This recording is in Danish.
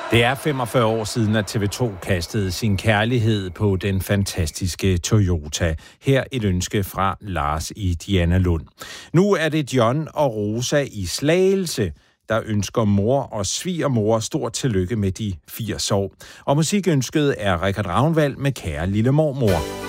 Det er 45 år siden, at TV2 kastede sin kærlighed på den fantastiske Toyota. Her et ønske fra Lars i Dianalund. Nu er det John og Rosa i Slagelse, der ønsker mor og svigermor stort tillykke med de 80 år. Og musikønsket er Richard Ravnvald med Kære lille mormor.